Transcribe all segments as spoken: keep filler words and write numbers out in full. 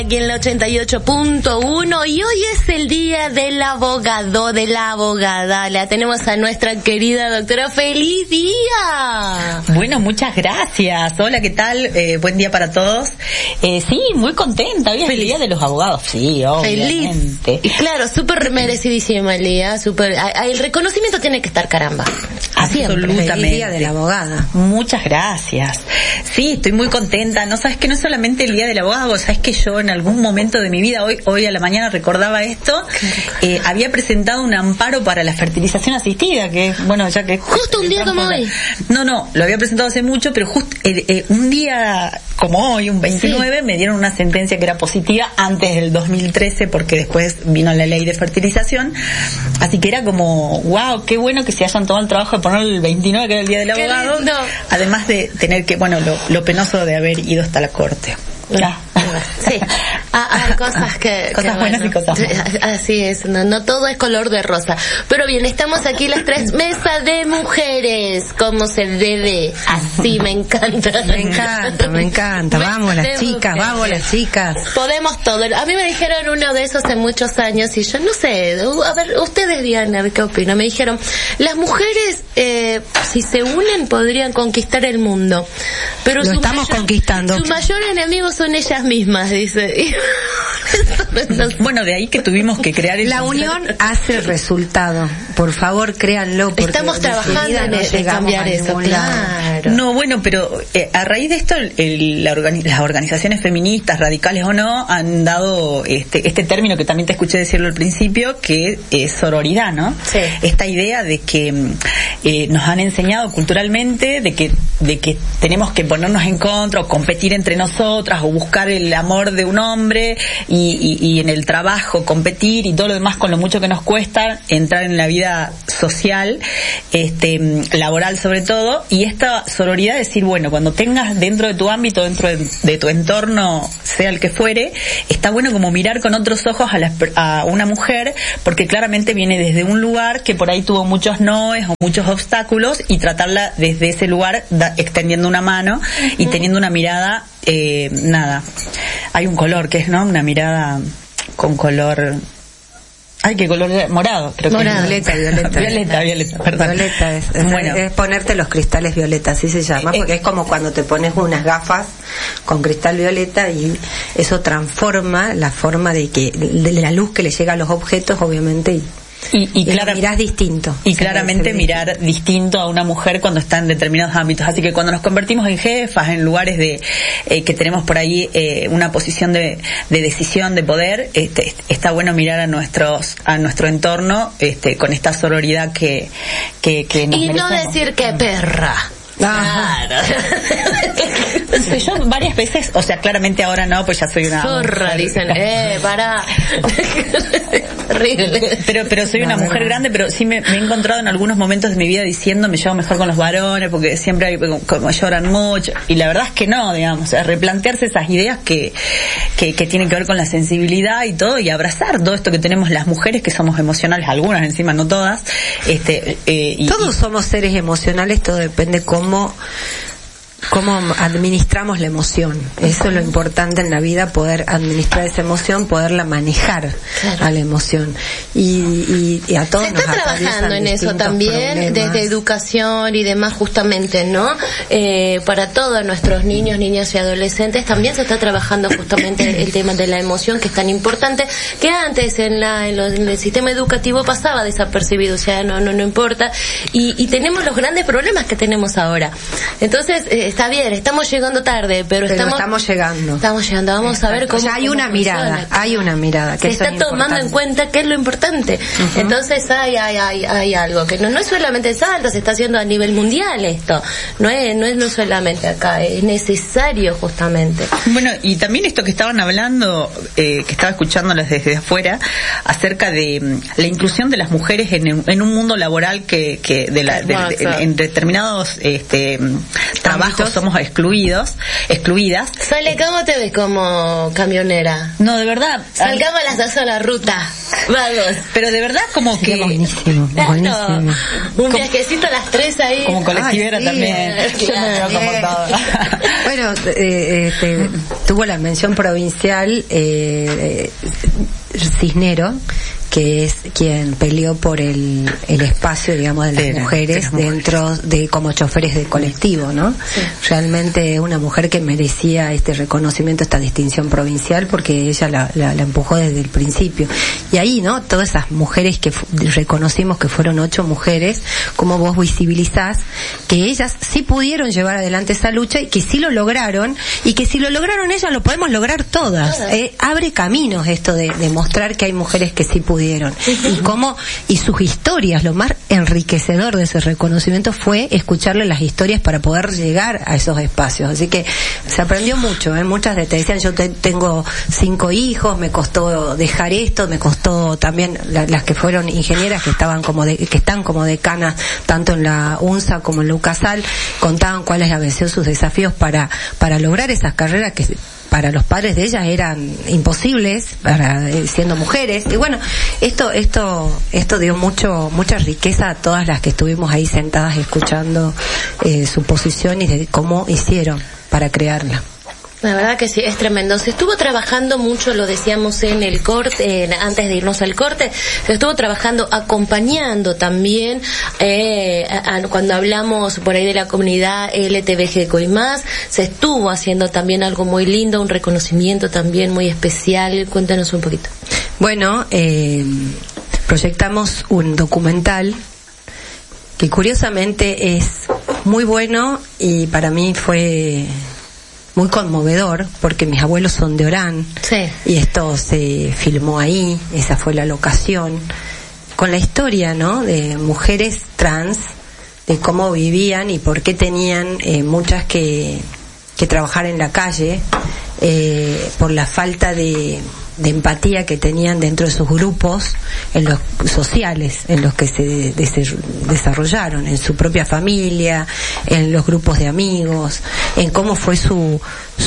Aquí en la ochenta y ocho punto uno y hoy es el día del abogado, de la abogada. La tenemos a nuestra querida doctora. ¡Feliz día! Bueno, muchas gracias. Hola, ¿qué tal? Eh, buen día para todos. Eh, sí, muy contenta. Hoy es el día de los abogados. Sí, obviamente. Feliz. Y claro, súper merecidísimo el día. Súper. El reconocimiento tiene que estar, caramba. Absolutamente. El día de la abogada. Muchas gracias. Sí, estoy muy contenta. No sabes que no es solamente el día del abogado, sabes que yo en algún momento de mi vida, hoy hoy a la mañana recordaba esto, eh, había presentado un amparo para la fertilización asistida, que bueno, ya que... Justo un día como hoy. No, no, lo había presentado hace mucho, pero justo eh, eh, un día como hoy, un veintinueve, sí, me dieron una sentencia que era positiva antes del dos mil trece, porque después vino la ley de fertilización, así que era como, wow, qué bueno que se hayan tomado el trabajo de poner el veintinueve, que era el día del abogado, además de tener que, bueno, lo, lo penoso de haber ido hasta la corte. Ya. Sí, ah, hay cosas que... Cosas que, buenas bueno, y cosas malas. Así es, no, no todo es color de rosa. Pero bien, estamos aquí las tres mesas de mujeres, como se debe. Así, me encanta. Me encanta, me encanta. Vamos las chicas, vamos las chicas. Podemos todo. A mí me dijeron uno de esos hace muchos años y yo no sé, a ver, ustedes digan a ver qué opinan. Me dijeron, las mujeres, eh, si se unen, podrían conquistar el mundo. Pero lo su estamos mayor, conquistando. Su mayor enemigo son ellas mismas, dice. Bueno, de ahí que tuvimos que crear el... La unión hace resultado. Por favor, créanlo. Estamos trabajando en, no en cambiar eso, claro. No, bueno, pero eh, a raíz de esto, el, el, la organi las organizaciones feministas, radicales o no, han dado este, este término que también te escuché decirlo al principio, que es sororidad, ¿no? Sí. Esta idea de que eh, nos han enseñado culturalmente de que, de que tenemos que ponernos en contra o competir entre nosotras o buscar el amor de un hombre y, y, y en el trabajo competir y todo lo demás, con lo mucho que nos cuesta entrar en la vida social, este, laboral sobre todo, y esta sororidad, decir, bueno, cuando tengas dentro de tu ámbito, dentro de, de tu entorno, sea el que fuere, está bueno como mirar con otros ojos a, la, a una mujer, porque claramente viene desde un lugar que por ahí tuvo muchos noes o muchos obstáculos, y tratarla desde ese lugar, da, extendiendo una mano y teniendo una mirada, eh, nada, hay un color que es, ¿no? Una mirada con color... Ay, qué color morado, creo morado. que es. Violeta, violeta. Violeta, violeta, perdón. Violeta es, es, bueno. es ponerte los cristales violeta, así se llama, porque eh, es como cuando te pones unas gafas con cristal violeta y eso transforma la forma de que de la luz que le llega a los objetos, obviamente, y Y, y, y clara, mirás distinto. Y claramente mirar distinto a una mujer cuando está en determinados ámbitos. Así que cuando nos convertimos en jefas, en lugares de eh, que tenemos por ahí eh, una posición de, de decisión, de poder, este, está bueno mirar a nuestros a nuestro entorno este, con esta sororidad que, que, que nos y merecemos. No decir que perra. Claro. Yo varias veces, o sea, claramente ahora no, pues ya soy una zorra, mujer, dicen, eh, para. Horrible. Pero, pero soy una mujer grande, pero sí me, me he encontrado en algunos momentos de mi vida diciendo, me llevo mejor con los varones, porque siempre hay, como lloran mucho, y la verdad es que no, digamos, o sea, replantearse esas ideas que, que, que tienen que ver con la sensibilidad y todo, y abrazar todo esto que tenemos las mujeres, que somos emocionales, algunas encima, no todas, este, eh, y, todos y, somos seres emocionales, todo depende cómo cómo administramos la emoción. Eso es lo importante en la vida, poder administrar esa emoción, poderla manejar, claro, a la emoción. Y, y, y a todos se está nos trabajando en eso también, problemas. Desde educación y demás, justamente, ¿no? Eh, para todos nuestros niños, niñas y adolescentes también se está trabajando justamente el tema de la emoción, que es tan importante, que antes en, la, en, lo, en el sistema educativo pasaba desapercibido, o sea, no, no, no importa. Y, y tenemos los grandes problemas que tenemos ahora. Entonces, eh, está bien, estamos llegando tarde, pero, pero estamos, estamos llegando. Estamos llegando, vamos Exacto. a ver cómo. O sea, hay cómo una funciona. mirada, hay una mirada. Que se está tomando en cuenta qué es lo importante. Uh-huh. Entonces hay, hay, hay, hay algo que no, no es solamente Salta, se está haciendo a nivel mundial esto. No es, no es no solamente acá, es necesario justamente. Bueno, y también esto que estaban hablando, eh, que estaba escuchándolos desde afuera, acerca de um, la inclusión de las mujeres en, en un mundo laboral que, que de la, de, de, en determinados este, trabajos hijos somos excluidos, excluidas. Sale, ¿cómo te ves como camionera? No, de verdad. Salgamos a las dos a la ruta. Vamos. Pero de verdad como que... Buenísimo, buenísimo. No, un viajecito a las tres ahí. Como colectivera. Ay, sí, también. Yo me veo como todo. Bueno, eh, este, tuvo la mención provincial eh, Cisnero, que es quien peleó por el, el espacio, digamos, de las sí, mujeres de las dentro mujeres. de como choferes de colectivo, ¿no? Sí. Realmente una mujer que merecía este reconocimiento, esta distinción provincial, porque ella la, la, la empujó desde el principio. Y ahí, ¿no? Todas esas mujeres que reconocimos que fueron ocho mujeres, como vos visibilizás, que ellas sí pudieron llevar adelante esa lucha y que sí lo lograron, y que si lo lograron ellas, lo podemos lograr todas. todas. Eh, abre caminos esto de, de mostrar que hay mujeres que sí pudieron. Y cómo, y sus historias, lo más enriquecedor de ese reconocimiento fue escucharle las historias para poder llegar a esos espacios. Así que se aprendió mucho, ¿eh? Muchas de te decían, yo te, tengo cinco hijos, me costó dejar esto, me costó también la, las que fueron ingenieras, que estaban como de, que están como decanas, tanto en la UNSA como en la UCASAL, contaban cuáles habían sido sus desafíos para, para lograr esas carreras que para los padres de ellas eran imposibles, para, eh, siendo mujeres. Y bueno, esto esto esto dio mucho mucha riqueza a todas las que estuvimos ahí sentadas escuchando eh, su posición y de cómo hicieron para crearla. La verdad que sí, es tremendo. Se estuvo trabajando mucho, lo decíamos en el corte, eh, antes de irnos al corte, se estuvo trabajando, acompañando también, eh, a, a, cuando hablamos por ahí de la comunidad L G T B Q I más, se estuvo haciendo también algo muy lindo, un reconocimiento también muy especial. Cuéntanos un poquito. Bueno, eh, proyectamos un documental que curiosamente es muy bueno y para mí fue muy conmovedor, porque mis abuelos son de Orán, sí. Y esto se filmó ahí, esa fue la locación, con la historia, ¿no?, de mujeres trans, de cómo vivían y por qué tenían eh, muchas que, que trabajar en la calle, eh, por la falta de, de empatía que tenían dentro de sus grupos en los sociales en los que se de, desarrollaron, en su propia familia, en los grupos de amigos, en cómo fue su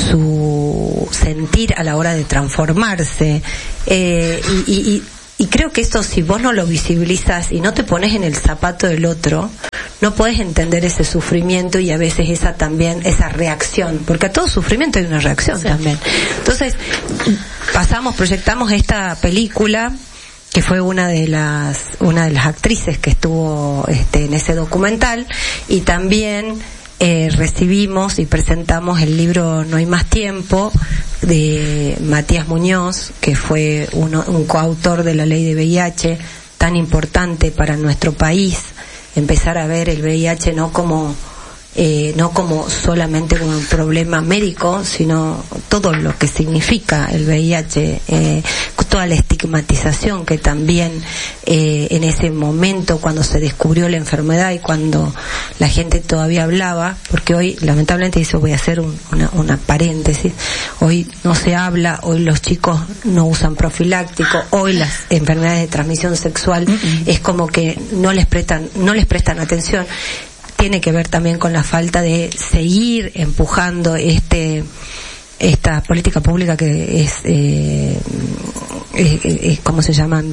su sentir a la hora de transformarse, eh, y, y, y creo que esto, si vos no lo visibilizas y no te pones en el zapato del otro, no podés entender ese sufrimiento y a veces esa también, esa reacción, porque a todo sufrimiento hay una reacción, sí, también. Entonces, pasamos, proyectamos esta película, que fue una de las, una de las actrices que estuvo este, en ese documental, y también eh, recibimos y presentamos el libro No hay más tiempo, de Matías Muñoz, que fue uno, un coautor de la ley de V I H, tan importante para nuestro país, empezar a ver el V I H no como eh, no como solamente como un problema médico, sino todo lo que significa el V I H, eh, toda la estigmatización que también eh, en ese momento, cuando se descubrió la enfermedad y cuando la gente todavía hablaba, porque hoy lamentablemente, eso voy a hacer un, una, una paréntesis, hoy no se habla, hoy los chicos no usan profiláctico, hoy las enfermedades de transmisión sexual uh-uh. es como que no les prestan no les prestan atención. Tiene que ver también con la falta de seguir empujando este esta política pública que es, eh, es, es ¿cómo se llaman?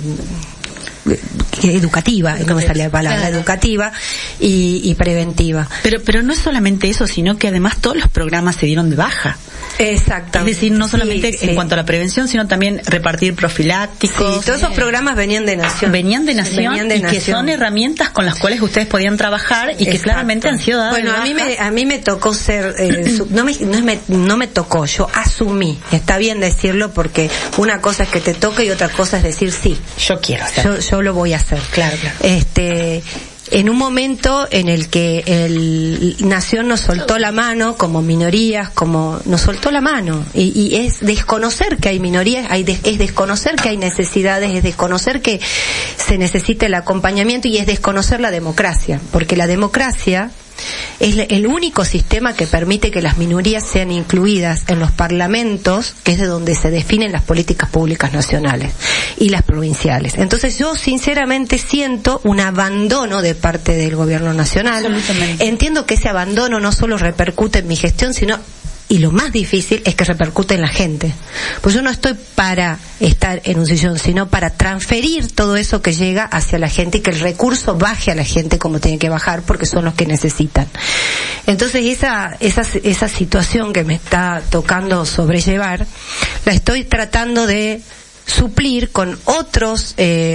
Educativa, no me sale la palabra, claro. educativa y, y preventiva. Pero pero no es solamente eso, sino que además todos los programas se dieron de baja. Exactamente. Es decir, no solamente sí, en sí. cuanto a la prevención, sino también repartir profilácticos. Sí, todos esos programas venían de Nación. Venían de Nación, venían de y Nación. Que son herramientas con las cuales ustedes podían trabajar y Exacto. que claramente han sido dadas. Bueno, a mí me a mí me tocó ser eh, su, no me no me no me tocó, yo asumí. Está bien decirlo, porque una cosa es que te toque y otra cosa es decir sí. Yo quiero hacer. Yo yo lo voy a hacer. Claro, claro. Este en un momento en el que el Nación nos soltó la mano como minorías, como nos soltó la mano, y, y es desconocer que hay minorías, hay de, es desconocer que hay necesidades, es desconocer que se necesita el acompañamiento y es desconocer la democracia, porque la democracia es el único sistema que permite que las minorías sean incluidas en los parlamentos, que es de donde se definen las políticas públicas nacionales y las provinciales. Entonces yo sinceramente siento un abandono de parte del gobierno nacional. Entiendo que ese abandono no solo repercute en mi gestión, sino, y lo más difícil es que repercute en la gente. Pues yo no estoy para estar en un sillón, sino para transferir todo eso que llega hacia la gente y que el recurso baje a la gente como tiene que bajar, porque son los que necesitan. Entonces esa, esa, esa situación que me está tocando sobrellevar, la estoy tratando de suplir con otros, eh,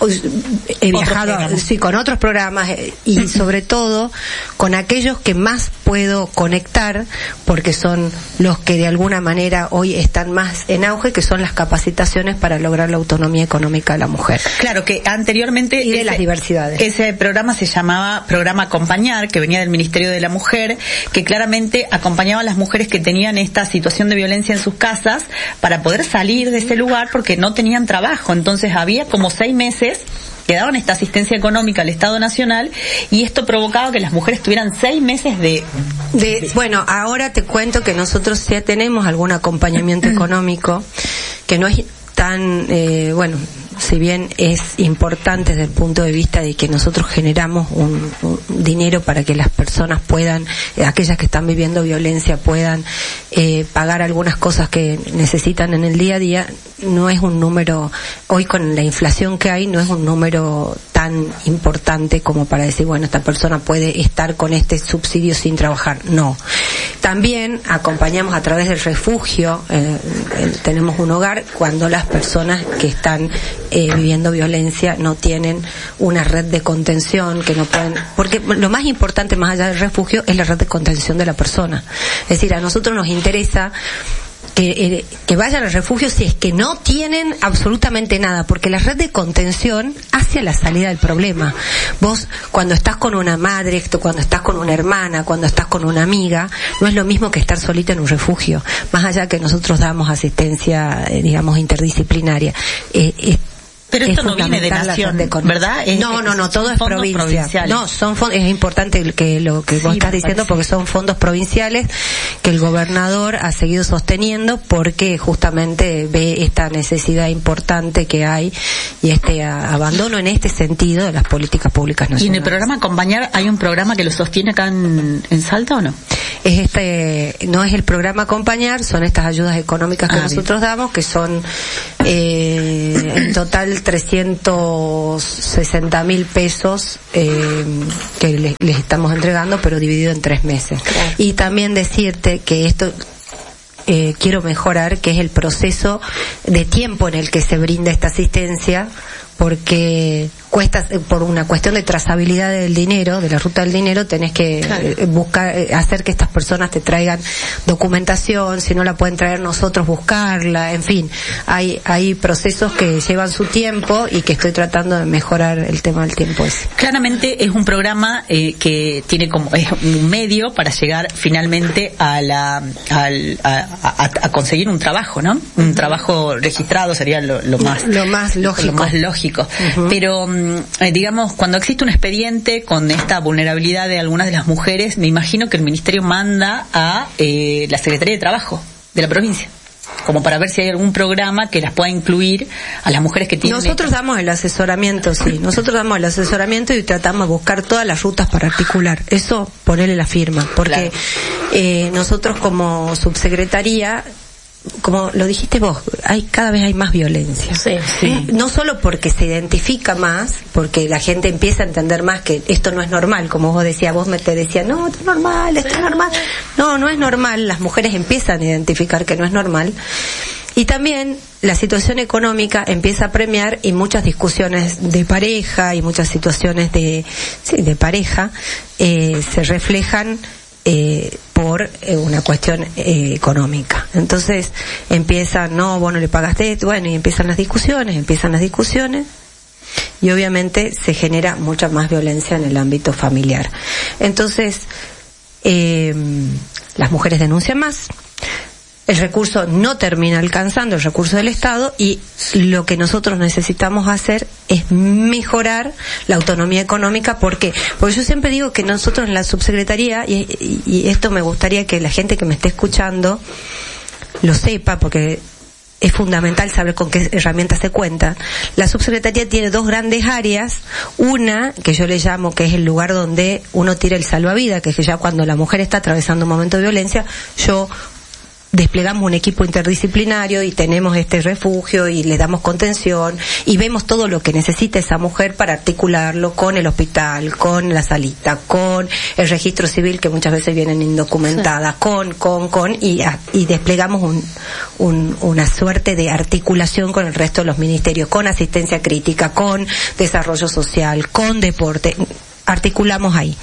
he viajado, sí, con otros programas eh, y sobre todo con aquellos que más puedo conectar, porque son los que de alguna manera hoy están más en auge, que son las capacitaciones para lograr la autonomía económica de la mujer. Claro, que anteriormente y de ese, las diversidades. Ese programa se llamaba Programa Acompañar, que venía del Ministerio de la Mujer, que claramente acompañaba a las mujeres que tenían esta situación de violencia en sus casas para poder salir de ese lugar, porque no tenían trabajo. Entonces había como seis meses que daban esta asistencia económica al Estado Nacional, y esto provocaba que las mujeres tuvieran seis meses de... de bueno, ahora te cuento que nosotros ya tenemos algún acompañamiento económico, que no es tan, eh, bueno, si bien es importante desde el punto de vista de que nosotros generamos un, un dinero para que las personas puedan, eh, aquellas que están viviendo violencia, puedan eh, pagar algunas cosas que necesitan en el día a día, no es un número, hoy con la inflación que hay, no es un número tan importante como para decir, bueno, esta persona puede estar con este subsidio sin trabajar. No. También acompañamos a través del refugio, eh, eh, tenemos un hogar cuando las personas que están eh, viviendo violencia no tienen una red de contención, que no pueden, porque lo más importante más allá del refugio es la red de contención de la persona. Es decir, a nosotros nos interesa que, eh, que vayan al refugio si es que no tienen absolutamente nada, porque la red de contención hace la salida del problema. Vos, cuando estás con una madre, cuando estás con una hermana, cuando estás con una amiga, no es lo mismo que estar solita en un refugio, más allá que nosotros damos asistencia, eh, digamos, interdisciplinaria. Eh, eh, Pero esto no viene de nación, ¿verdad? Es, no, no, no, todo es provincia. No, son fondos, es importante que lo que vos sí, estás diciendo, porque son fondos provinciales que el gobernador ha seguido sosteniendo, porque justamente ve esta necesidad importante que hay y este a, abandono en este sentido de las políticas públicas nacionales. ¿Y en el programa Acompañar hay un programa que lo sostiene acá en, en Salta o no? Es este, no es el programa Acompañar, son estas ayudas económicas que ah, nosotros bien. damos, que son eh, en total trescientos sesenta mil pesos eh, que les, les estamos entregando, pero dividido en tres meses. Claro. Y también decirte que esto eh, quiero mejorar, que es el proceso de tiempo en el que se brinda esta asistencia, porque cuesta, por una cuestión de trazabilidad del dinero, de la ruta del dinero, tenés que claro. eh, buscar, eh, hacer que estas personas te traigan documentación, si no la pueden traer nosotros buscarla, en fin, hay hay procesos que llevan su tiempo y que estoy tratando de mejorar el tema del tiempo ese. Claramente es un programa eh, que tiene como, es un medio para llegar finalmente a la, al, a, a, a conseguir un trabajo, ¿no? Un trabajo registrado sería lo, lo más, lo más lógico. Lo más lógico. Uh-huh. Pero, eh, digamos, cuando existe un expediente con esta vulnerabilidad de algunas de las mujeres, me imagino que el Ministerio manda a eh, la Secretaría de Trabajo de la provincia, como para ver si hay algún programa que las pueda incluir a las mujeres que tienen... Nosotros esta... damos el asesoramiento, sí. Nosotros damos el asesoramiento y tratamos de buscar todas las rutas para articular. Eso, ponerle la firma. Porque claro. eh, nosotros como subsecretaría, como lo dijiste vos, hay cada vez hay más violencia. Sí, sí. No solo porque se identifica más, porque la gente empieza a entender más que esto no es normal, como vos decías, vos me te decías, no, esto es normal, esto es normal. No, no es normal, las mujeres empiezan a identificar que no es normal. Y también la situación económica empieza a premiar, y muchas discusiones de pareja y muchas situaciones de, sí, de pareja eh, se reflejan Eh, por eh, una cuestión eh, económica. Entonces empiezan, no, vos no le pagaste esto, bueno, y empiezan las discusiones, empiezan las discusiones, y obviamente se genera mucha más violencia en el ámbito familiar. Entonces, eh, las mujeres denuncian más, el recurso no termina alcanzando el recurso del Estado y lo que nosotros necesitamos hacer es mejorar la autonomía económica. ¿Por qué? Porque yo siempre digo que nosotros en la subsecretaría, y, y, y esto me gustaría que la gente que me esté escuchando lo sepa, porque es fundamental saber con qué herramientas se cuenta. La subsecretaría tiene dos grandes áreas. Una, que yo le llamo que es el lugar donde uno tira el salvavidas, que es que ya cuando la mujer está atravesando un momento de violencia, yo desplegamos un equipo interdisciplinario y tenemos este refugio y le damos contención y vemos todo lo que necesita esa mujer para articularlo con el hospital, con la salita, con el registro civil, que muchas veces vienen indocumentadas, sí. con, con, con, y, y desplegamos un, un, una suerte de articulación con el resto de los ministerios, con asistencia crítica, con desarrollo social, con deporte, articulamos ahí.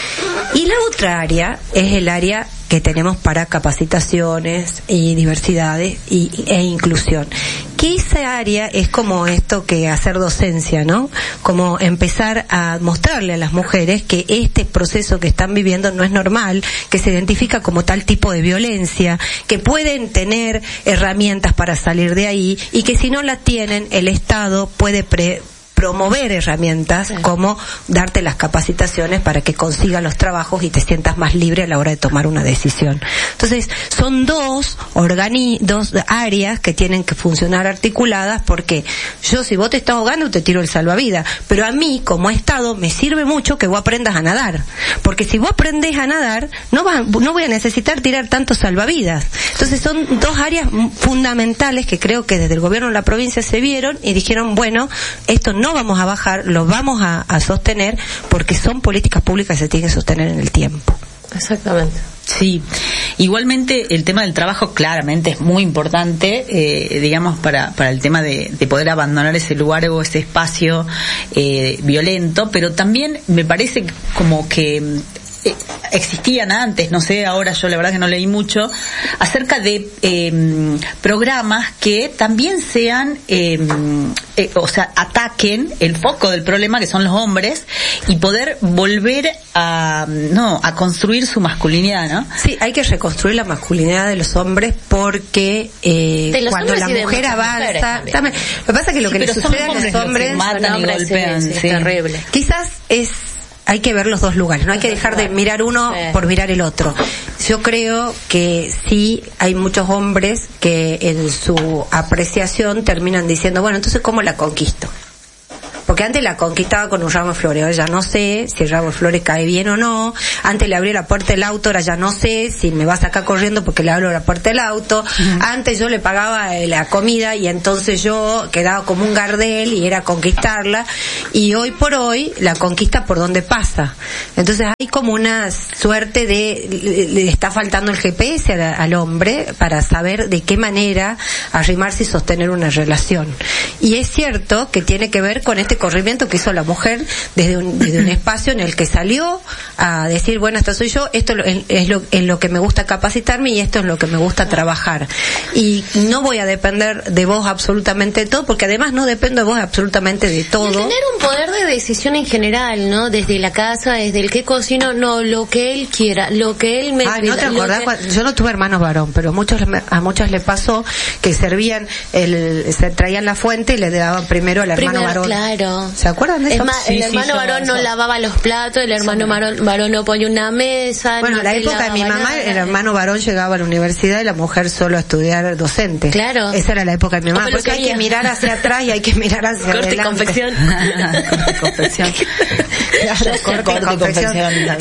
Y la otra área es el área que tenemos para capacitaciones y diversidades y, e inclusión. Que esa área es como esto que hacer docencia, ¿no? Como empezar a mostrarle a las mujeres que este proceso que están viviendo no es normal, que se identifica como tal tipo de violencia, que pueden tener herramientas para salir de ahí y que si no las tienen, el Estado puede pre promover herramientas, sí. como darte las capacitaciones para que consigas los trabajos y te sientas más libre a la hora de tomar una decisión. Entonces, son dos organi dos áreas que tienen que funcionar articuladas, porque yo, si vos te estás ahogando, te tiro el salvavidas, pero a mí, como Estado, me sirve mucho que vos aprendas a nadar, porque si vos aprendés a nadar, no, va, no voy a necesitar tirar tantos salvavidas. Entonces, son dos áreas fundamentales que creo que desde el gobierno de la provincia se vieron y dijeron, bueno, esto no vamos a bajar, lo vamos a, a sostener, porque son políticas públicas que se tienen que sostener en el tiempo. Exactamente. Sí, igualmente el tema del trabajo claramente es muy importante, eh, digamos, para, para el tema de, de poder abandonar ese lugar o ese espacio eh, violento, pero también me parece como que Eh, existían antes, no sé, ahora yo la verdad que no leí mucho, acerca de eh, programas que también sean, eh, eh, o sea, ataquen el foco del problema, que son los hombres, y poder volver a, no, a construir su masculinidad, ¿no? Sí, hay que reconstruir la masculinidad de los hombres porque eh, cuando la mujer avanza, también, lo que pasa es que lo sí, que le sucede a los hombres, matan y golpean, sí, sí, es terrible. Quizás es hay que ver los dos lugares, no hay que dejar de mirar uno sí. por mirar el otro. Yo creo que sí hay muchos hombres que en su apreciación terminan diciendo, bueno, entonces ¿cómo la conquisto? Porque antes la conquistaba con un ramo de flores, ahora ya no sé si el ramo de flores cae bien o no. Antes le abrí la puerta del auto, ahora ya no sé si me va a sacar corriendo porque le abro la puerta del auto. Uh-huh. Antes yo le pagaba la comida y entonces yo quedaba como un gardel y era conquistarla. Y hoy por hoy la conquista por donde pasa. Entonces hay como una suerte de, le está faltando el G P S al, al hombre para saber de qué manera arrimarse y sostener una relación. Y es cierto que tiene que ver con este corrimiento que hizo la mujer desde un, desde un espacio en el que salió a decir, bueno, esta soy yo, esto es lo, en lo que me gusta capacitarme y esto es lo que me gusta trabajar. Y no voy a depender de vos absolutamente de todo, porque además no dependo de vos absolutamente de todo. Y tener un poder de decisión en general, ¿no? Desde la casa, desde el que cocino, no, lo que él quiera, lo que él me Ay, ¿no te acordás? Que... Yo no tuve hermanos varón, pero muchos a muchas les pasó que servían, el, se traían la fuente y le daban primero al hermano primero, varón. Claro. ¿Se acuerdan de eso? Es más, sí, el hermano sí, varón no lavaba los platos, el hermano varón, varón no ponía una mesa. Bueno, en la época de mi mamá, nada. El hermano varón llegaba a la universidad y la mujer solo a estudiar docente. Claro. Esa era la época de mi mamá. Por eso hay que mirar hacia atrás y hay que mirar hacia corte adelante. Confección. Corte y confección. Claro, corte, corte y confección.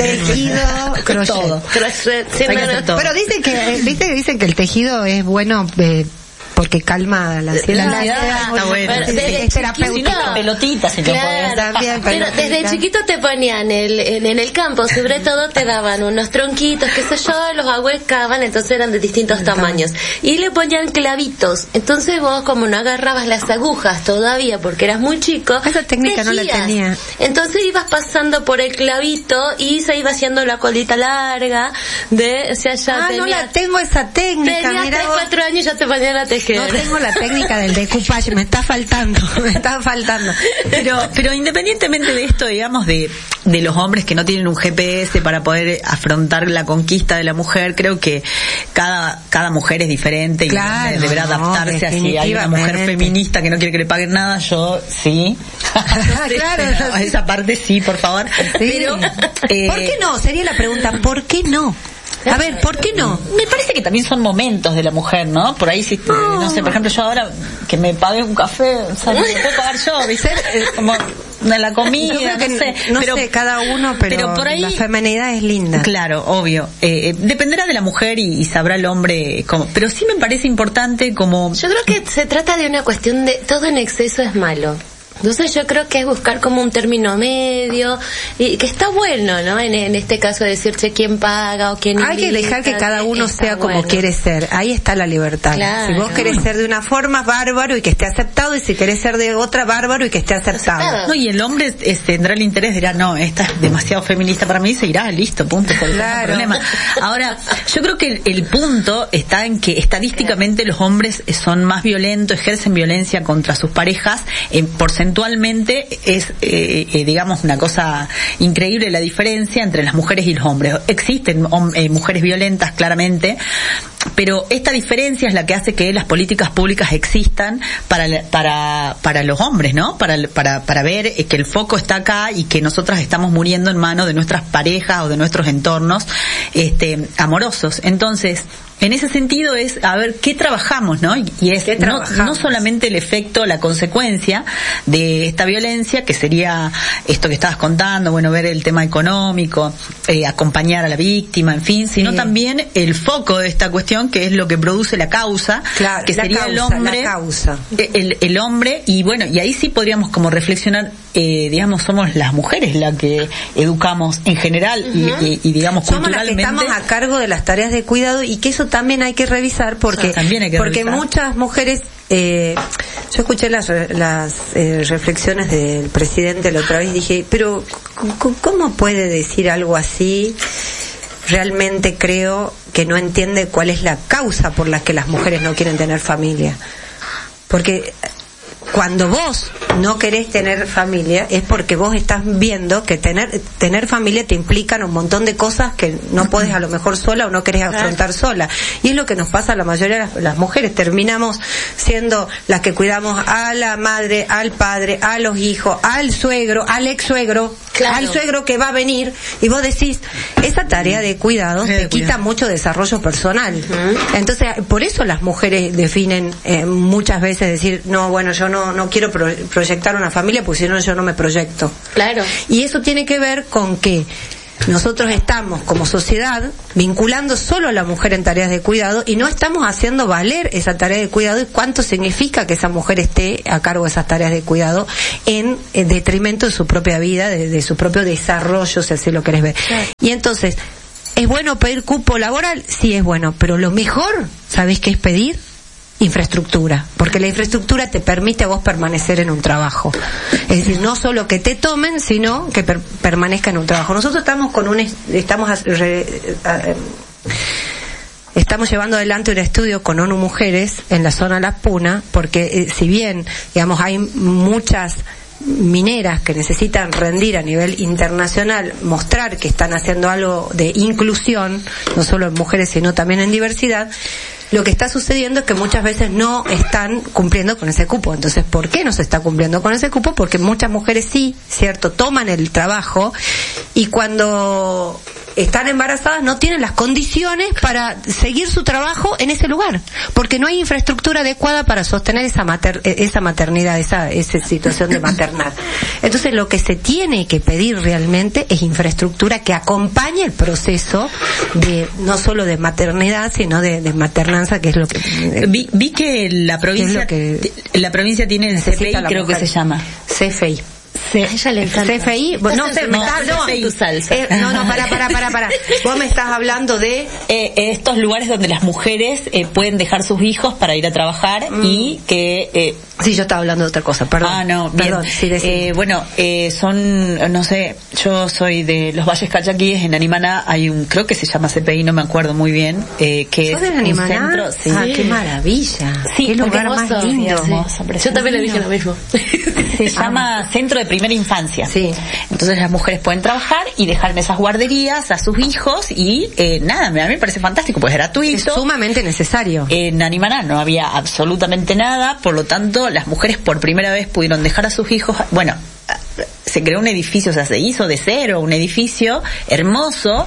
Tejido, crochet. Todo. Crochet. Sí, no, no. Pero dicen que, ¿viste que dicen que el tejido es bueno, eh, porque calma la ansiedad? La ansiedad está bueno. Desde es terapéutico. No, pelotitas si claro, también, pero desde chiquito te ponían el, en, en el campo, sobre todo te daban unos tronquitos, qué sé yo, los ahuecaban, entonces eran de distintos tamaños. Y le ponían clavitos. Entonces vos, como no agarrabas las agujas todavía porque eras muy chico, esa técnica tejías. No la tenía. Entonces ibas pasando por el clavito y se iba haciendo la colita larga de, o sea, ya ah, tenías, no la tengo esa técnica. Tenías tres, cuatro años y ya te ponían a tejer. no tengo la técnica del decoupage, me está faltando, me está faltando. Pero, pero independientemente de esto, digamos, de, de los hombres que no tienen un G P S para poder afrontar la conquista de la mujer, creo que cada, cada mujer es diferente y claro, deberá adaptarse. No, así hay una mujer feminista que no quiere que le paguen nada, yo sí. Claro, no, esa parte sí, por favor. Sí. Pero, eh, ¿por qué no? Sería la pregunta, ¿por qué no? A ver, ¿por qué no? Me parece que también son momentos de la mujer, ¿no? Por ahí, si, no, no sé, por ejemplo, yo ahora que me pague un café, o sea, me lo puedo pagar yo, ¿viste? Como la comida, no, no sé. No pero, sé, cada uno, pero, pero por ahí, la feminidad es linda. Claro, obvio. Eh, dependerá de la mujer y, y sabrá el hombre cómo. Pero sí me parece importante como... Yo creo que se trata de una cuestión de todo en exceso es malo. Entonces yo creo que es buscar como un término medio y que está bueno, ¿no? En, en este caso decirse quién paga o quién hay invita, que dejar que cada uno sea como bueno. quiere ser. Ahí está la libertad. Claro. Si vos querés ser de una forma, bárbaro y que esté aceptado, y si querés ser de otra, bárbaro y que esté aceptado. aceptado. No, y el hombre es, tendrá el interés, dirá, no, esta es demasiado feminista para mí, se irá, listo, punto, por claro. problema. Ahora, yo creo que el, el punto está en que estadísticamente los hombres son más violentos, ejercen violencia contra sus parejas, en porcentaje Porcentualmente es, eh, eh, digamos, una cosa increíble la diferencia entre las mujeres y los hombres. Existen eh, mujeres violentas, claramente, pero esta diferencia es la que hace que las políticas públicas existan para para para los hombres, ¿no? Para para para ver que el foco está acá y que nosotras estamos muriendo en manos de nuestras parejas o de nuestros entornos este amorosos. Entonces, en ese sentido es a ver qué trabajamos, ¿no? Y es no, no solamente el efecto, la consecuencia de esta violencia, que sería esto que estabas contando, bueno, ver el tema económico, eh, acompañar a la víctima, en fin, sino sí. también el foco de esta cuestión, que es lo que produce la causa, claro, que la sería causa, el hombre, la causa. El, el hombre, y bueno, y ahí sí podríamos como reflexionar, eh, digamos, somos las mujeres las que educamos en general uh-huh. y, y, y digamos somos culturalmente. Somos las que estamos a cargo de las tareas de cuidado y que eso también hay que revisar porque, hay que porque revisar. muchas mujeres, eh, yo escuché las, las eh, reflexiones del presidente la otra vez y dije, pero ¿cómo puede decir algo así? Realmente creo que no entiende cuál es la causa por la que las mujeres no quieren tener familia. Porque cuando vos no querés tener familia es porque vos estás viendo que tener tener familia te implican un montón de cosas que no podés a lo mejor sola o no querés afrontar sola. Y es lo que nos pasa a la mayoría de las, las mujeres. Terminamos siendo las que cuidamos a la madre, al padre, a los hijos, al suegro, al ex suegro, claro. al suegro que va a venir. Y vos decís, esa tarea de cuidado te quita cuidado. mucho desarrollo personal. Uh-huh. Entonces, por eso las mujeres definen eh, muchas veces decir, no, bueno, yo no No, no quiero pro- proyectar una familia porque si no yo no me proyecto. Claro. Y eso tiene que ver con que nosotros estamos como sociedad vinculando solo a la mujer en tareas de cuidado y no estamos haciendo valer esa tarea de cuidado y cuánto significa que esa mujer esté a cargo de esas tareas de cuidado en, en detrimento de su propia vida, de, de su propio desarrollo, si así lo querés ver. Claro. Y entonces, ¿es bueno pedir cupo laboral? Sí, es bueno, pero lo mejor, ¿sabés qué es pedir? Infraestructura, porque la infraestructura te permite a vos permanecer en un trabajo. Es decir, no solo que te tomen, sino que per- permanezca en un trabajo. Nosotros estamos con un estamos a, re, a, estamos llevando adelante un estudio con ONU Mujeres en la zona La Puna, porque eh, si bien, digamos, hay muchas mineras que necesitan rendir a nivel internacional, mostrar que están haciendo algo de inclusión, no solo en mujeres, sino también en diversidad, lo que está sucediendo es que muchas veces no están cumpliendo con ese cupo. Entonces, ¿por qué no se está cumpliendo con ese cupo? Porque muchas mujeres sí, cierto, toman el trabajo y cuando están embarazadas no tienen las condiciones para seguir su trabajo en ese lugar, porque no hay infraestructura adecuada para sostener esa mater, esa maternidad, esa, esa situación de maternar. Entonces, lo que se tiene que pedir realmente es infraestructura que acompañe el proceso de no solo de maternidad, sino de, de maternanza, que es lo que eh, vi, vi que la provincia que la provincia tiene el C F I, creo mujer. que se llama C F I. Sí, a ella le encanta. C F I, no, no sé, me no, estás, no, tu salsa. Eh, no, no, para, para, para, para. Vos me estás hablando de eh, estos lugares donde las mujeres eh, pueden dejar sus hijos para ir a trabajar mm. y que eh, Sí, yo estaba hablando de otra cosa, perdón. Ah, no, bien. Perdón, sí, eh, bueno, eh, son, no sé, yo soy de los Valles Cachaquíes, en Animaná hay un, creo que se llama C P I, no me acuerdo muy bien, eh, que ¿Sos es de un Animaná? centro, sí. Ah, qué maravilla. Sí, qué lugar hermoso, más lindo. sí, hermoso, yo también le dije lo mismo. Se llama Centro de Primera Infancia. Sí. Entonces las mujeres pueden trabajar y dejar en esas guarderías a sus hijos y eh, nada, a mí me parece fantástico, pues es gratuito. Es sumamente necesario. En Animaná no había absolutamente nada, por lo tanto las mujeres por primera vez pudieron dejar a sus hijos, bueno, se creó un edificio, o sea, se hizo de cero un edificio hermoso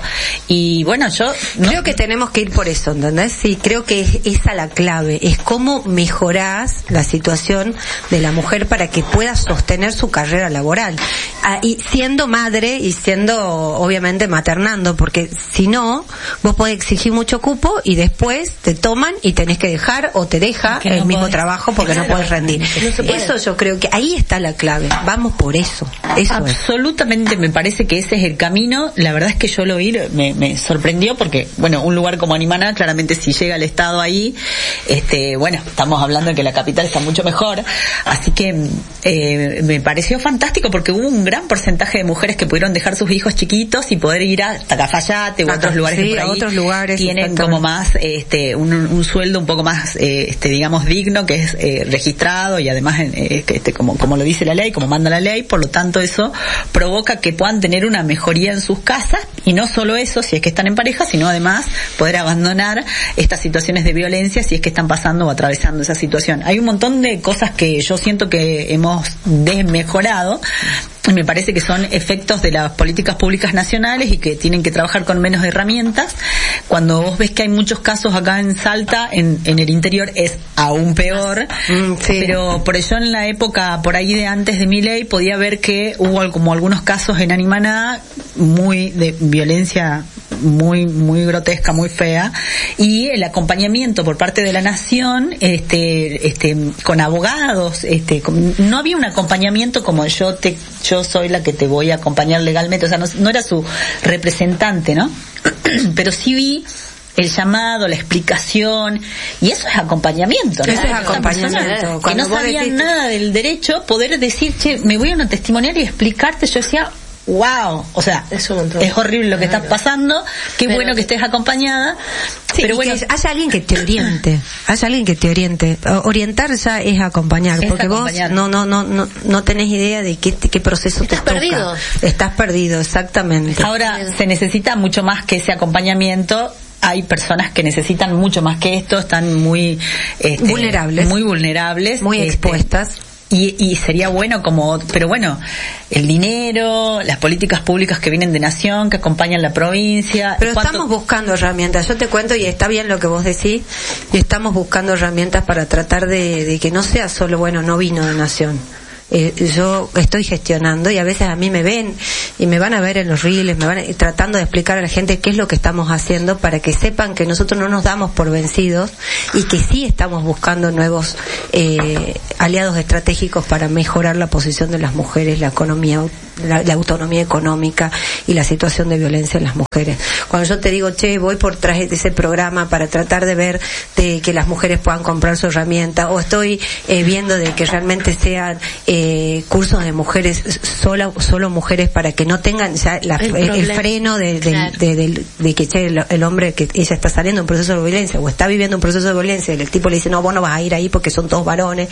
y bueno, yo no... creo que tenemos que ir por eso, ¿entendés? Sí, creo que es esa la clave, es cómo mejorás la situación de la mujer para que pueda sostener su carrera laboral. Ah, y siendo madre y siendo, obviamente, maternando, porque si no, vos podés exigir mucho cupo y después te toman y tenés que dejar o te deja que no el mismo podés. trabajo porque Claro. no podés rendir. No se puede. Eso yo creo que ahí está la clave, vamos por eso. Eso es. Absolutamente, me parece que ese es el camino. La verdad es que yo lo vi, me, me sorprendió porque, bueno, un lugar como Animaná, claramente si llega el Estado ahí, este, bueno, estamos hablando de que la capital está mucho mejor, así que eh, me pareció fantástico porque hubo un gran porcentaje de mujeres que pudieron dejar sus hijos chiquitos y poder ir a Tacafayate u Acá, otros lugares sí, que por ahí a otros lugares, tienen exactamente. como más, este, un, un sueldo un poco más, eh, este, digamos, digno, que es eh, registrado y además, eh, que este, como, como lo dice la ley, como manda la ley, por lo tanto eso provoca que puedan tener una mejoría en sus casas y no solo eso si es que están en pareja, sino además poder abandonar estas situaciones de violencia si es que están pasando o atravesando esa situación. Hay un montón de cosas que yo siento que hemos desmejorado y me parece que son efectos de las políticas públicas nacionales y que tienen que trabajar con menos herramientas. Cuando vos ves que hay muchos casos acá en Salta, en, en el interior es aún peor, Mm, sí. pero por eso en la época por ahí de antes de mi ley podía ver que hubo como algunos casos en Animaná muy de violencia muy muy grotesca, muy fea, y el acompañamiento por parte de la nación, este este con abogados, este con, no había un acompañamiento como yo te yo soy la que te voy a acompañar legalmente, o sea, no, no era su representante, ¿no? Pero sí vi el llamado, la explicación, y eso es acompañamiento, ¿no? Eso es acompañamiento. Una persona que Cuando no vos sabían decís- nada del derecho, poder decir, che, me voy a una testimonial y explicarte, yo decía, wow, o sea, Es un montón. es horrible lo que Claro. está pasando, qué Pero- bueno que estés acompañada, Sí, pero y bueno, que haya alguien que te oriente, haya alguien que te oriente. O- Orientar ya es acompañar, Es porque acompañar. vos no no no no no tenés idea de qué qué proceso Estás te toca. perdido. Estás perdido, exactamente. ahora se necesita mucho más que ese acompañamiento. Hay personas que necesitan mucho más que esto, están muy este, Vulnerables. muy vulnerables, Muy este, expuestas. Y, y sería bueno como, pero bueno, el dinero, las políticas públicas que vienen de nación, que acompañan la provincia. Pero ¿cuánto- estamos buscando herramientas. Yo te cuento, y está bien lo que vos decís, y estamos buscando herramientas para tratar de, de que no sea solo, bueno, no vino de nación. Eh, yo estoy gestionando y a veces a mí me ven y me van a ver en los reels, me van a- tratando de explicar a la gente qué es lo que estamos haciendo para que sepan que nosotros no nos damos por vencidos y que sí estamos buscando nuevos eh, aliados estratégicos para mejorar la posición de las mujeres, la economía, la, la autonomía económica y la situación de violencia en las mujeres. Cuando yo te digo, che, voy por tras de ese programa para tratar de ver de que las mujeres puedan comprar su herramienta, o estoy eh, viendo de que realmente sean eh, cursos de mujeres, solo, solo mujeres, para que no tengan ya la, El el, el problema. freno de, de, Claro. de, de- de que che, el, el hombre, que ella está saliendo de un proceso de violencia o está viviendo un proceso de violencia y el tipo le dice, no, vos no vas a ir ahí porque son todos varones.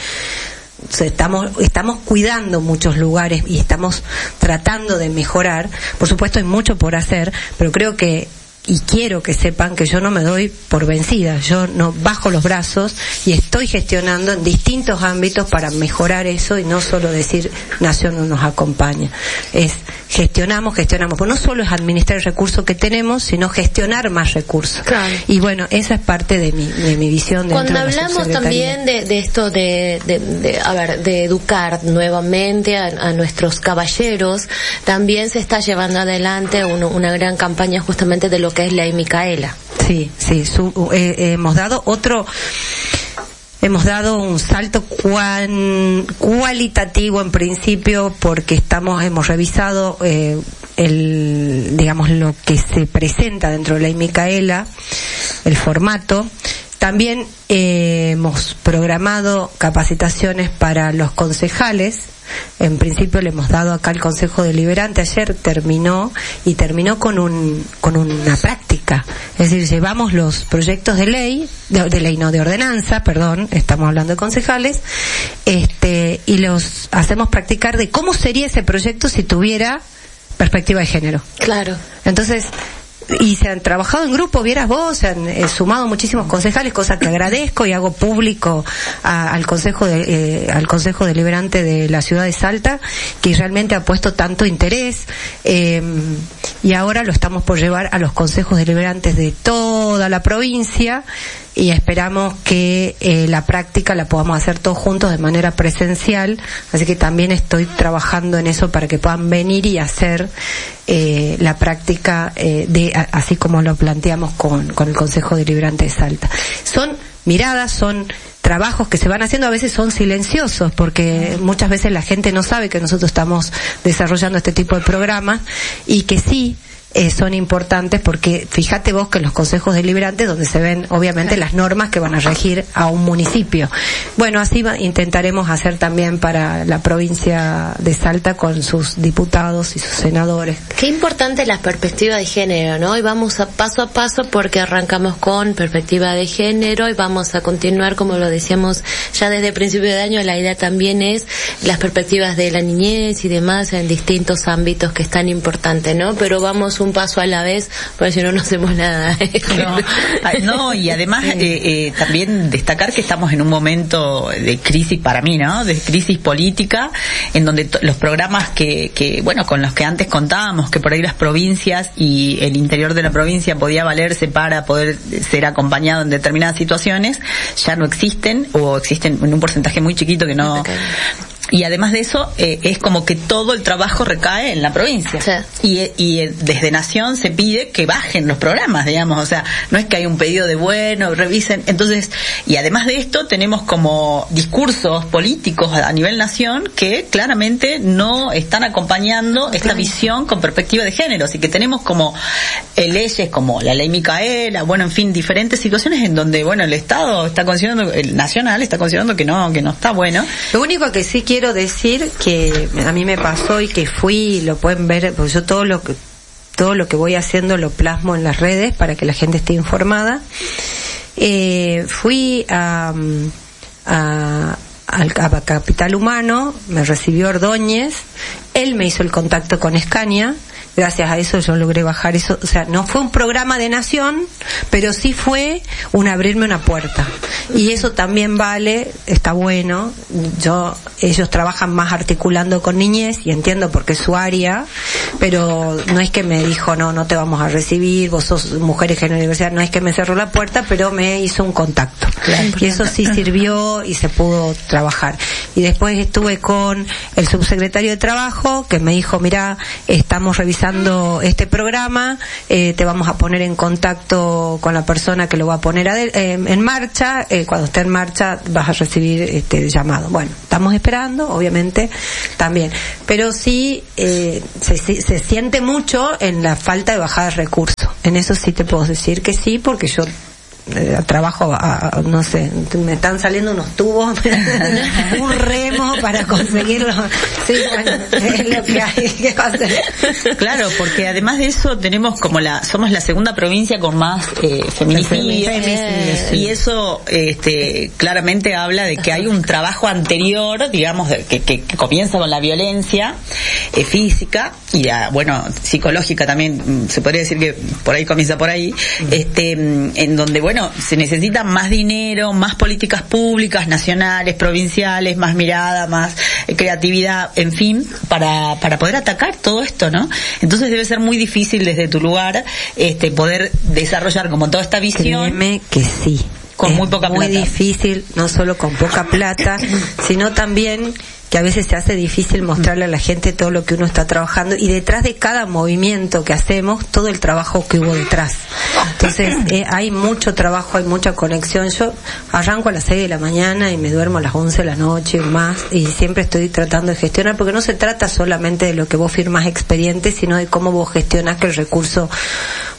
O sea, estamos estamos cuidando muchos lugares y estamos tratando de mejorar. Por supuesto hay mucho por hacer, pero creo que, y quiero que sepan que yo no me doy por vencida, yo no bajo los brazos y estoy gestionando en distintos ámbitos para mejorar eso y no solo decir nación no nos acompaña. Es gestionamos, gestionamos, pues no solo es administrar el recurso que tenemos, sino gestionar más recursos. Claro. Y bueno, esa es parte de mi de mi visión dentro Cuando de la hablamos subsecretaría. también de, de esto de, de, de, a ver, de educar nuevamente a, a nuestros caballeros, también se está llevando adelante uno- una gran campaña justamente de lo que es Ley Micaela. Sí, sí, su- eh, eh, hemos dado otro, hemos dado un salto cuan- cualitativo en principio porque estamos, hemos revisado eh, el, digamos, lo que se presenta dentro de Ley Micaela, el formato, También eh, hemos programado capacitaciones para los concejales. En principio le hemos dado acá al Consejo Deliberante, ayer terminó y terminó con un con una práctica, es decir, llevamos los proyectos de ley, de, de ley no, de ordenanza, perdón, estamos hablando de concejales, este y los hacemos practicar de cómo sería ese proyecto si tuviera perspectiva de género. Claro. Entonces, y se han trabajado en grupo, vieras vos, se han eh, sumado muchísimos concejales, cosa que agradezco y hago público a, al consejo de, eh, al consejo deliberante de la ciudad de Salta, que realmente ha puesto tanto interés, eh, y ahora lo estamos por llevar a los consejos deliberantes de toda la provincia, y esperamos que eh, la práctica la podamos hacer todos juntos de manera presencial, así que también estoy trabajando en eso para que puedan venir y hacer eh, la práctica eh, de a, así como lo planteamos con, con el Consejo Deliberante de Salta. Son miradas, son trabajos que se van haciendo, a veces son silenciosos, porque muchas veces la gente no sabe que nosotros estamos desarrollando este tipo de programas, y que sí Eh, son importantes, porque fíjate vos que en los consejos deliberantes donde se ven obviamente las normas que van a regir a un municipio. Bueno, así va, intentaremos hacer también para la provincia de Salta con sus diputados y sus senadores. Qué importante la perspectiva de género, ¿no? Y vamos a paso a paso, porque arrancamos con perspectiva de género y vamos a continuar, como lo decíamos ya desde el principio de año, la idea también es las perspectivas de la niñez y demás en distintos ámbitos, que es tan importante, ¿no? Pero vamos un paso a la vez, porque si no, no hacemos nada. No, no, y además eh, eh, también destacar que estamos en un momento de crisis, para mí, ¿no? De crisis política, en donde t- los programas que, que, bueno, con los que antes contábamos, que por ahí las provincias y el interior de la provincia podía valerse para poder ser acompañado en determinadas situaciones, ya no existen, o existen en un porcentaje muy chiquito que no... Okay. Y además de eso, eh, es como que todo el trabajo recae en la provincia. Sí. Y, y desde Nación se pide que bajen los programas, digamos. O sea, no es que hay un pedido de, bueno, revisen. Entonces, y además de esto, tenemos como discursos políticos a nivel Nación que claramente no están acompañando esta visión con perspectiva de género. Así que tenemos como eh, leyes como la ley Micaela, bueno, en fin, diferentes situaciones en donde, bueno, el Estado está considerando, el Nacional está considerando que no, que no está bueno. Lo único que sí quiero Quiero decir que a mí me pasó y que fui, lo pueden ver, porque yo todo lo que todo lo que voy haciendo lo plasmo en las redes para que la gente esté informada. Eh, fui a, a, al, a Capital Humano, me recibió Ordóñez, él me hizo el contacto con Escaña. Gracias a eso yo logré bajar eso, o sea, no fue un programa de Nación, pero sí fue un abrirme una puerta, y eso también vale, está bueno. Yo ellos trabajan más articulando con niñez, y entiendo porque es su área, pero no es que me dijo no, no te vamos a recibir, vos sos mujeres en la universidad, no es que me cerró la puerta, pero me hizo un contacto, claro, y eso sí sirvió y se pudo trabajar. Y después estuve con el subsecretario de Trabajo, que me dijo, mira, estamos revisando este programa, eh, te vamos a poner en contacto con la persona que lo va a poner a de, eh, en marcha, eh, cuando esté en marcha vas a recibir este llamado. Bueno, estamos esperando, obviamente, también, pero sí eh, se, se siente mucho en la falta de bajada de recursos. En eso sí te puedo decir que sí, porque yo Eh, trabajo a, a, no sé, me están saliendo unos tubos, un remo para conseguirlo. Sí, bueno, es lo que hay que hacer. Claro, porque además de eso tenemos como la, somos la segunda provincia con más eh, feminicidios, eh, y eso este, claramente habla de que hay un trabajo anterior, digamos, de, que, que, que comienza con la violencia eh, física y la, bueno, psicológica también, se podría decir que por ahí comienza por ahí, este, en donde, bueno, se necesita más dinero, más políticas públicas, nacionales, provinciales, más mirada, más eh, creatividad, en fin, para para poder atacar todo esto, ¿no? Entonces debe ser muy difícil desde tu lugar este poder desarrollar como toda esta visión. Créeme que sí. Con es muy poca muy plata. Muy difícil, no solo con poca plata, sino también que a veces se hace difícil mostrarle a la gente todo lo que uno está trabajando, y detrás de cada movimiento que hacemos, todo el trabajo que hubo detrás. Entonces, eh, hay mucho trabajo, hay mucha conexión. Yo arranco a las seis de la mañana y me duermo a las once de la noche o más, y siempre estoy tratando de gestionar, porque no se trata solamente de lo que vos firmas expediente, sino de cómo vos gestionás que el recurso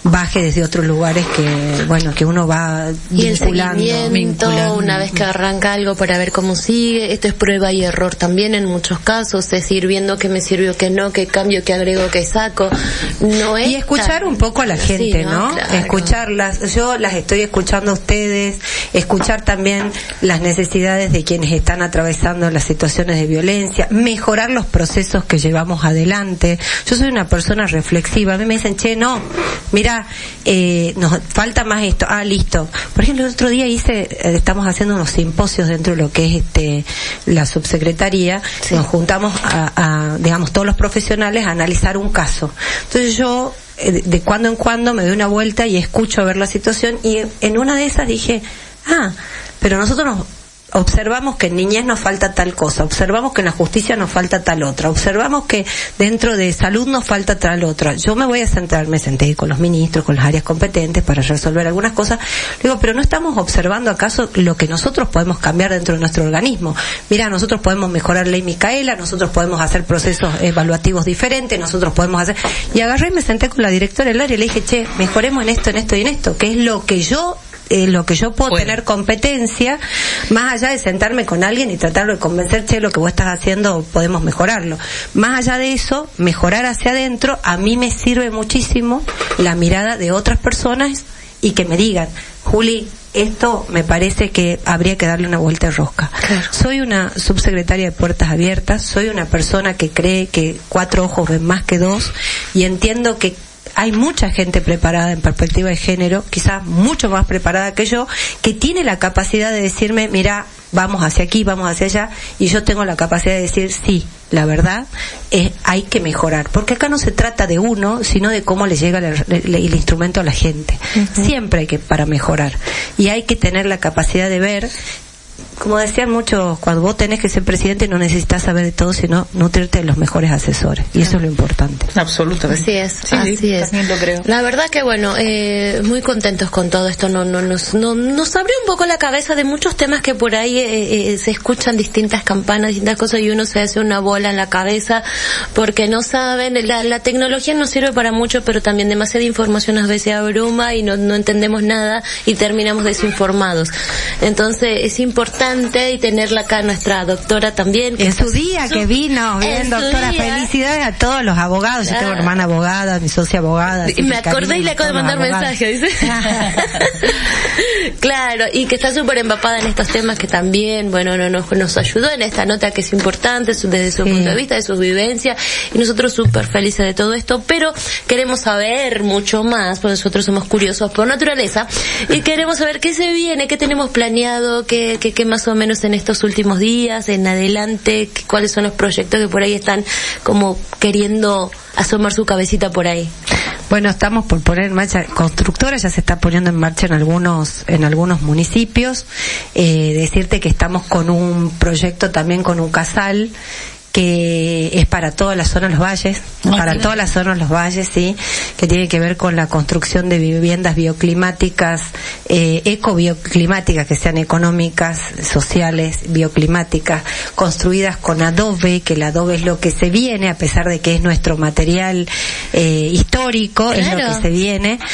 baje desde otros lugares que, bueno, que uno va y vinculando. el seguimiento, vinculando. Una vez que arranca algo para ver cómo sigue, esto es prueba y error también en muchos casos, es ir viendo qué me sirvió, qué no, qué cambio, qué agrego, qué saco. No es y escuchar tan... un poco a la gente, sí, ¿no? ¿no? Claro. Escucharlas, yo las estoy escuchando a ustedes, escuchar también las necesidades de quienes están atravesando las situaciones de violencia, mejorar los procesos que llevamos adelante. Yo soy una persona reflexiva, a mí me dicen, che, no, mira, eh, nos falta más esto, ah, listo. Por ejemplo, el otro día hice, eh, estamos haciendo unos simposios dentro de lo que es este la subsecretaría, sí. Nos juntamos a, a, digamos, todos los profesionales a analizar un caso. Entonces yo, eh, de cuando en cuando me doy una vuelta y escucho a ver la situación, y en una de esas dije, ah, pero nosotros nos observamos que en niñez nos falta tal cosa, observamos que en la justicia nos falta tal otra, observamos que dentro de salud nos falta tal otra. Yo me voy a sentar, me senté con los ministros, con las áreas competentes para resolver algunas cosas. Digo, pero no estamos observando acaso lo que nosotros podemos cambiar dentro de nuestro organismo. Mira, nosotros podemos mejorar Ley Micaela, nosotros podemos hacer procesos evaluativos diferentes, nosotros podemos hacer... Y agarré y me senté con la directora del área y le dije, che, mejoremos en esto, en esto y en esto, que es lo que yo... Eh, lo que yo puedo bueno. tener competencia, más allá de sentarme con alguien y tratarlo de convencer, che, lo que vos estás haciendo podemos mejorarlo. Más allá de eso, mejorar hacia adentro, a mí me sirve muchísimo la mirada de otras personas y que me digan, Juli, esto me parece que habría que darle una vuelta de rosca. Claro. Soy una subsecretaria de Puertas Abiertas, soy una persona que cree que cuatro ojos ven más que dos, y entiendo que hay mucha gente preparada en perspectiva de género, quizás mucho más preparada que yo, que tiene la capacidad de decirme, mira, vamos hacia aquí, vamos hacia allá, y yo tengo la capacidad de decir, sí, la verdad, es, hay que mejorar, porque acá no se trata de uno, sino de cómo le llega el, el, el instrumento a la gente. Uh-huh. Siempre hay que, para mejorar, y hay que tener la capacidad de ver. Como decían muchos, cuando vos tenés que ser presidente no necesitas saber de todo, sino nutrirte de los mejores asesores. Y eso es lo importante. Absolutamente. Así es, sí, así sí, es. También lo creo. La verdad que bueno, eh, muy contentos con todo esto. No, no, nos, no, nos abrió un poco la cabeza de muchos temas que por ahí eh, eh, se escuchan distintas campanas, distintas cosas, y uno se hace una bola en la cabeza porque no saben. La, la tecnología nos sirve para mucho, pero también demasiada información a veces abruma y no, no entendemos nada y terminamos desinformados. Entonces es importante y tenerla acá nuestra doctora también. En su día su, que vino, bien, doctora, día. Felicidades a todos los abogados. Yo ah. tengo hermana abogada, mi socia abogada. Y me acordé cariño, y le acabo de mandar mensaje, dice. Claro, y que está súper empapada en estos temas que también, bueno, no, nos, nos ayudó en esta nota que es importante su, desde su sí. punto de vista, de sus vivencias, y nosotros súper felices de todo esto, pero queremos saber mucho más, porque nosotros somos curiosos por naturaleza, y queremos saber qué se viene, qué tenemos planeado, qué, qué, qué más o menos en estos últimos días, en adelante, cuáles son los proyectos que por ahí están como queriendo asomar su cabecita por ahí. Bueno, estamos por poner en marcha, Constructora ya se está poniendo en marcha en algunos en algunos municipios. Eh, decirte que estamos con un proyecto también con un casal que es para toda la zona de los valles, okay. para toda la zona de los valles, sí, que tiene que ver con la construcción de viviendas bioclimáticas, eh, ecobioclimáticas, que sean económicas, sociales, bioclimáticas, construidas con adobe, que el adobe es lo que se viene, a pesar de que es nuestro material eh, histórico, claro. es lo que se viene.